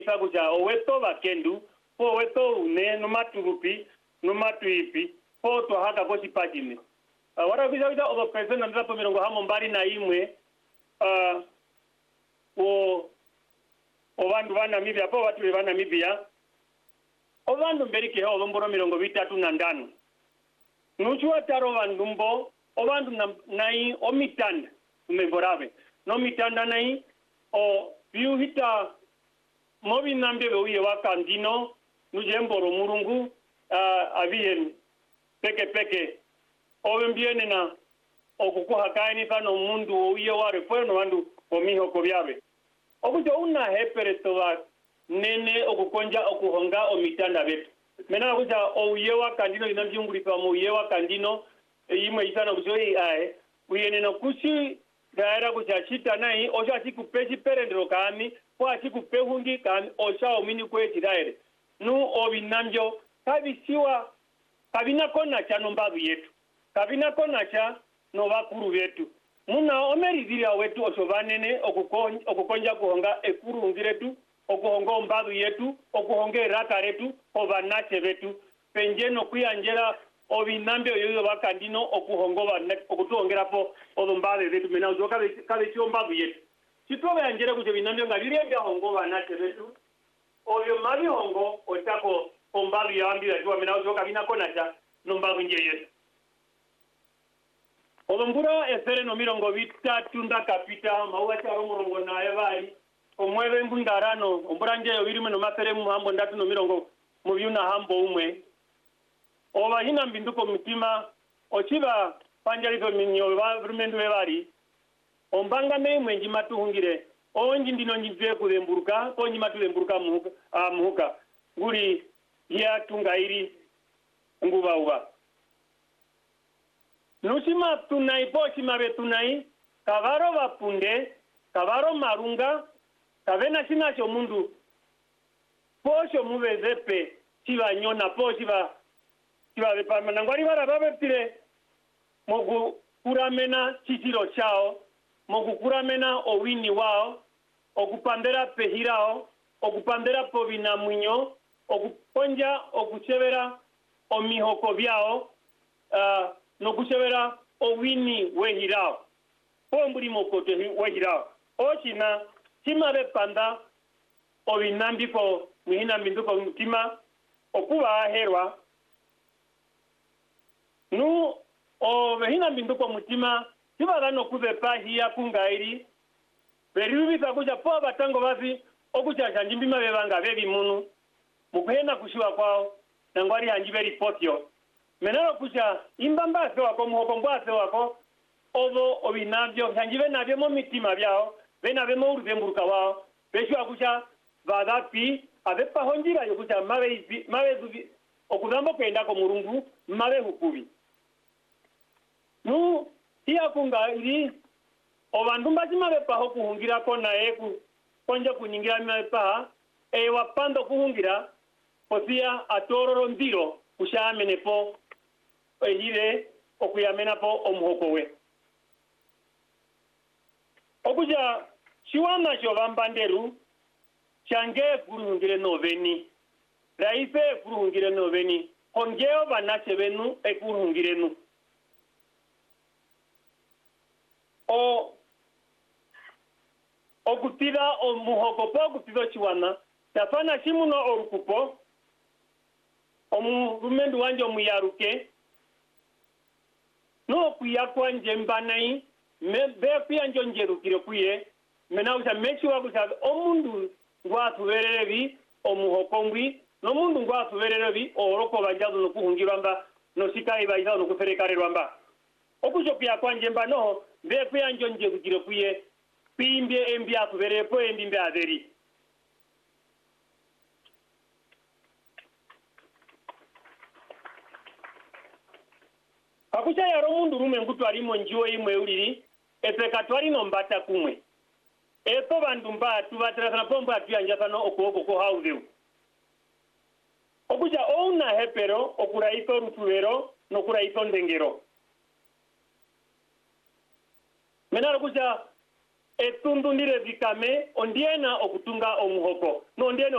sakuja oweto bakendu po weto une no maturupi no matuipi po to haka ko sipajine wara kuja obo president ndapo mirongo hamo mbali na imwe o bandu bana Namibia po watu bana Namibia o bandu mberike ho lomboro mirongo 35 nuchwa taro bandumbo o bandu nai o mitanda memorabe no mitanda nai o biuhita mobi nambe uye wakandino nujemboro murungu avien peke ovembiene na okukuha kaini fano mundu uye ware fweno wandu omiho kobyabe okujo una hepere towa nene okukonja okuhonga omitanda betu mena kuja uye wakandino inamjungulitwa mu uye wakandino imwe isana kujoi ae uyene no kushi gaera kuchachita nai osha chikupechi perendro kami kwa chikupehungi kami osha omini kwechi daire nu obinamjo kabisiwa kabina kona cha nombabu yetu kabina kona cha no bakuru betu muna omeriziria wetu osovanene okukonja kuhonga ekuru ungiretu okuhonga ombabu yetu okuhonga raka retu obanache betu penjeno kuyanjera obinambyo yoyo bakandino okuhongoba okutuongera po odombale betu mena uzoka kabe chiombabu yetu chitobe yanjera kuje binambyo ngabire bya hongoba nache betu obyo mabi hongo otako ombabu yambira tuwa mena uzoka binakona cha nombabu nje yetu odombura esere no mirongo 3 ndakapita mauwa cha romurongo na ebali omwebe mbundarano omburanje yo birime no masere mu hambo ndatu no mirongo mu byuna hambo umwe oba hina mbinduko mutima ochiba panjalizo minyo rumendu bebari ombanga memwe njimatu hungire onji ndino njive kulemburuka onji matu lemburuka muhuka nguri ya tungairi nguba uba nushima tunai pochima betunai kavaro bapunde kavaro marunga kavena sinacho mundu posho mubezepe chiba nyona pochiba kibabe pamana ngwari barababetire mogu kuramena chitiro chao mogu kuramena owini wao okupandera pehirao okupandera povina mwinyo okuponja okuchebera omihoko byao no kuchebera owini wehirao pomburi mokote wehirao ochina chimabe panda ovinambiko mwihina mbinduko mutima okuba aherwa nu o vehina mbinduko mutima tibaga no kubepa hiya kungairi beriubisa kuja po batango basi okuchacha ndimbima bebanga bebi munu mukuhena kushiwa kwao nangwari hanjibe repotio menaro kucha imbamba se wako muhokombwa se wako obo obinavyo hanjibe nabyo mu mitima byao bena bemo uruzemburuka wao beshwa kucha badapi abepa honjira yo kucha mabe okuzambo kwenda ko murungu mabe hukubi nu hiya kunga iri obandu mbazima bepa ho kuhungira ko nae konja kunyingira mepa wapando kuhungira posia atororo ndiro kushamene po ehire okuyamena po omuhoko we okuja chiwana cho bambanderu change kuruhungire noveni raise kuruhungire noveni hongeo banache benu ekuruhungire nu okutida omuhoko po okutida chiwana tafana chimuno orukupo omurumendu wanje omuyaruke no kuyakwa njembanai be kuyanjo njerukire kuye mena usa mechi wakusa omundu ngwatubererebi omuhokongwi no mundu ngwatubererebi oroko banjazo no kuhungirwa mba no sikai baiza no kuferekarerwa mba okujo kuyakwa njembano be kuyanjo njerukire kuye pimbye embya tubere po endimbe aderi akucha yaro mundu rume ngutu alimo njiwo imwe uliri esekatwari nombata kumwe eto bandu mbatu baterasana pomba atuyanja sano okuoko ko haudeu okucha ouna hepero okuraito rutuvero nokuraito ndengero menaro kucha etundu ndire vikame ondiena okutunga omuhoko no ondiena